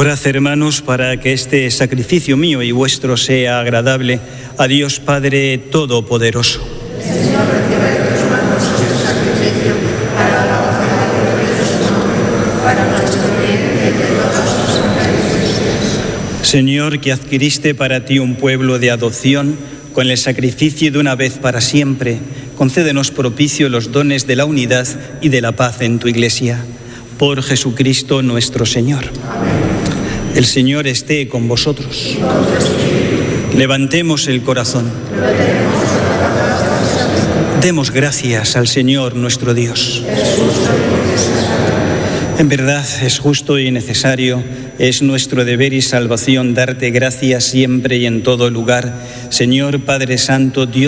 Orad, hermanos, para que este sacrificio mío y vuestro sea agradable a Dios Padre Todopoderoso. Señor, recibe de tus manos este sacrificio para la alabanza de tu nombre, para nuestro bien y el de todos los santos. Señor, que adquiriste para ti un pueblo de adopción con el sacrificio de una vez para siempre, concédenos propicio los dones de la unidad y de la paz en tu Iglesia. Por Jesucristo nuestro Señor. Amén. El Señor esté con vosotros. Levantemos el corazón. Demos gracias al Señor nuestro Dios. En verdad es justo y necesario, es nuestro deber y salvación darte gracias siempre y en todo lugar, Señor Padre Santo, Dios